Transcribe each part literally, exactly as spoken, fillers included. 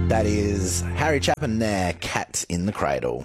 That is Harry Chapman there, Cats in the Cradle.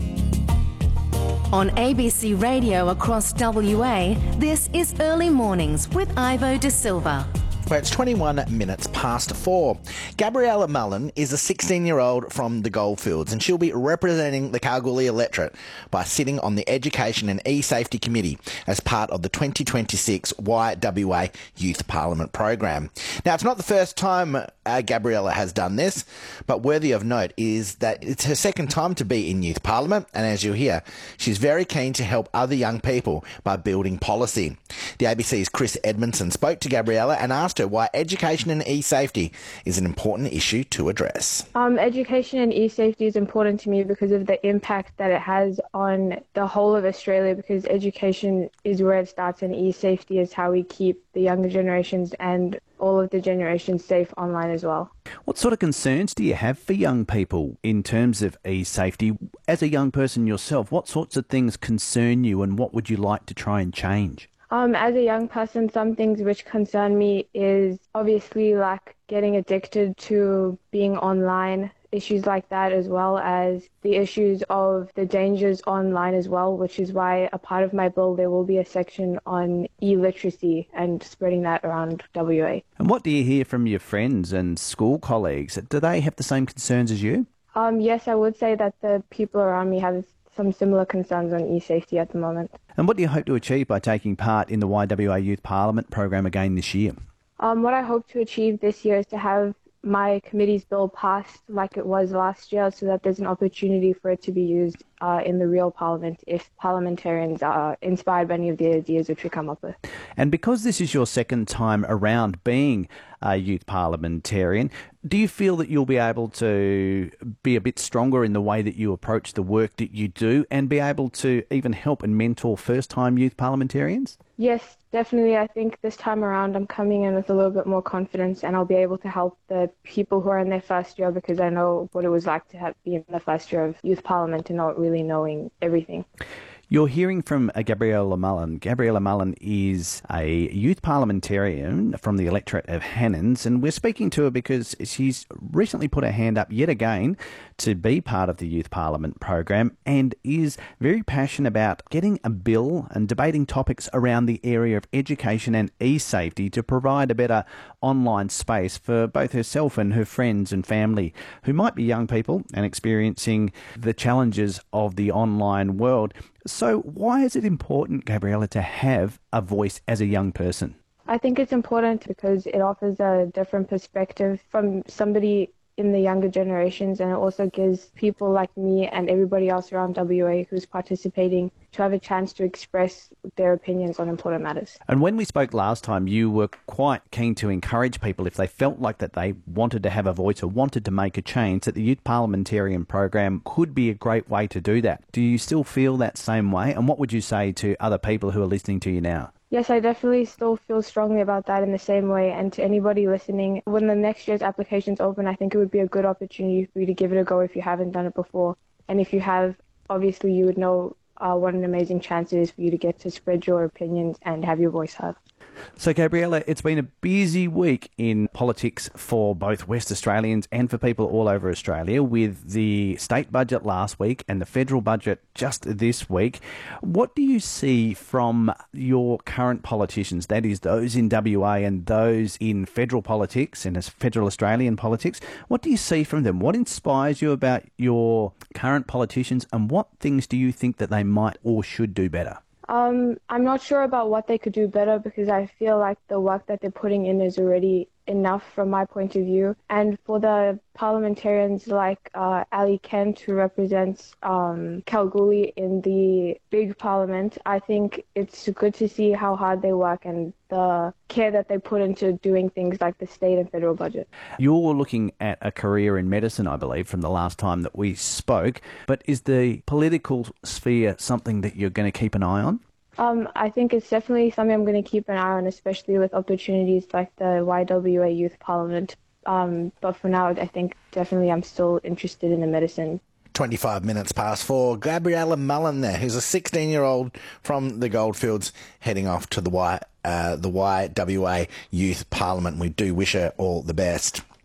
On A B C Radio across W A, this is Early Mornings with Ivo De Silva. Where it's twenty-one minutes past four. Gabriella Mullen is a sixteen-year-old from the Goldfields, and she'll be representing the Kalgoorlie electorate by sitting on the Education and E-Safety Committee as part of the twenty twenty-six Y W A Youth Parliament program. Now, it's not the first time uh, Gabriella has done this, but worthy of note is that it's her second time to be in Youth Parliament, and as you'll hear, she's very keen to help other young people by building policy. The A B C's Chris Edmondson spoke to Gabriella and asked her why education and e-safety is an important issue to address. Um, education and e-safety is important to me because of the impact that it has on the whole of Australia, because education is where it starts and e-safety is how we keep the younger generations and all of the generations safe online as well. What sort of concerns do you have for young people in terms of e-safety? As a young person yourself, what sorts of things concern you and what would you like to try and change? Um, as a young person, some things which concern me is obviously like getting addicted to being online, issues like that, as well as the issues of the dangers online as well, which is why a part of my bill there will be a section on e-literacy and spreading that around W A. And what do you hear from your friends and school colleagues? Do they have the same concerns as you? Um, yes, I would say that the people around me have some similar concerns on e-safety at the moment. And what do you hope to achieve by taking part in the Y W A Youth Parliament program again this year? Um, what I hope to achieve this year is to have my committee's bill passed like it was last year, so that there's an opportunity for it to be used uh, in the real parliament if parliamentarians are inspired by any of the ideas which we come up with. And because this is your second time around being a youth parliamentarian, do you feel that you'll be able to be a bit stronger in the way that you approach the work that you do and be able to even help and mentor first-time youth parliamentarians? Yes, definitely. I think this time around I'm coming in with a little bit more confidence and I'll be able to help the people who are in their first year, because I know what it was like to have been in the first year of youth parliament and not really knowing everything. You're hearing from uh, Gabriella Mullen. Gabriella Mullen is a youth parliamentarian from the electorate of Hannans, and we're speaking to her because she's recently put her hand up yet again to be part of the Youth Parliament program and is very passionate about getting a bill and debating topics around the area of education and e-safety to provide a better online space for both herself and her friends and family who might be young people and experiencing the challenges of the online world. So why is it important, Gabriella, to have a voice as a young person? I think it's important because it offers a different perspective from somebody in the younger generations, and it also gives people like me and everybody else around W A who's participating to have a chance to express their opinions on important matters. And when we spoke last time, you were quite keen to encourage people, if they felt like that they wanted to have a voice or wanted to make a change, that the Youth Parliamentarian program could be a great way to do that. Do you still feel that same way? And what would you say to other people who are listening to you now? Yes, I definitely still feel strongly about that in the same way. And to anybody listening, when the next year's applications open, I think it would be a good opportunity for you to give it a go if you haven't done it before. And if you have, obviously you would know uh, what an amazing chance it is for you to get to spread your opinions and have your voice heard. So, Gabriella, it's been a busy week in politics for both West Australians and for people all over Australia, with the state budget last week and the federal budget just this week. What do you see from your current politicians, that is those in W A and those in federal politics and as federal Australian politics? What do you see from them? What inspires you about your current politicians, and what things do you think that they might or should do better? Um, I'm not sure about what they could do better, because I feel like the work that they're putting in is already enough from my point of view. And for the parliamentarians like uh, Ali Kent, who represents um, Kalgoorlie in the big parliament, I think it's good to see how hard they work and the care that they put into doing things like the state and federal budget. You're looking at a career in medicine, I believe, from the last time that we spoke, but is the political sphere something that you're going to keep an eye on? Um, I think it's definitely something I'm going to keep an eye on, especially with opportunities like the Y W A Youth Parliament. Um, but for now, I think definitely I'm still interested in the medicine. twenty-five minutes past four. Gabriella Mullen there, who's a sixteen-year-old from the Goldfields, heading off to the Y, uh, the Y W A Youth Parliament. We do wish her all the best.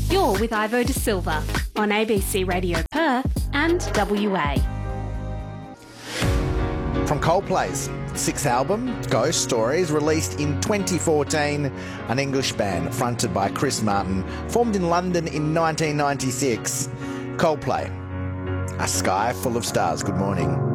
You're with Ivo De Silva on A B C Radio Perth and W A. From Coldplay's sixth album, Ghost Stories, released in twenty fourteen, an English band fronted by Chris Martin, formed in London in nineteen ninety-six. Coldplay, A Sky Full of Stars. Good morning.